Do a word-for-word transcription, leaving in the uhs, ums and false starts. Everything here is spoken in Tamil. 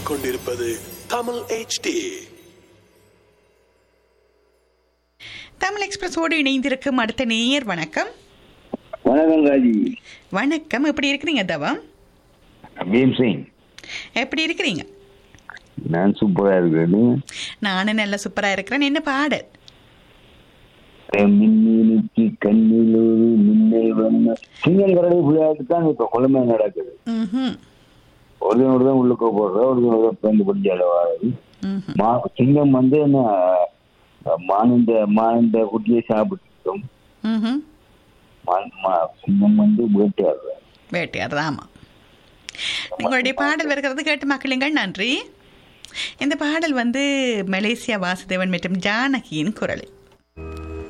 கேட்டுக்கொண்டிருப்பது தமிழ் எச் டி. தமிழ் எக்ஸ்பிரஸோடு இணைந்திருக்கும் அடுத்த நேயர். வணக்கம். வணக்கம் ராஜி. வணக்கம். எப்படி இருக்கிறீங்க தவம்? பீம் சிங். எப்படி இருக்கிறீங்க? நான் சூப்பரா இருக்கிறேன். நானும் நல்ல சூப்பரா இருக்கிறேன். என்ன பாடல்? மின்னிக்கு கண்ணில் ஒரு மின்னல் வந்த சிங்கல் கரடி விளையாட்டு தான் இப்ப கொள்ளுமை நடக்குது. ஒருத்தன் ஒருத்தன் உள்ளுக்க போடுற ஒருத்தன் ஒருத்தன் பேருந்து படிச்சு அளவாகுது. சிங்கம் வந்து என்ன மானிந்த மானிந்த குட்டியை சாப்பிட்டுட்டோம். சிங்கம் வந்து வேட்டையாடுற வேட்டையாடுறது. ஆமா, உங்களுடைய பாடல் வருகிறது, கேட்டு மக்களுங்கள். நன்றி. இந்த பாடல் வந்து மலேசியா வாசுதேவன் மற்றும் ஜானகியின் குரல்.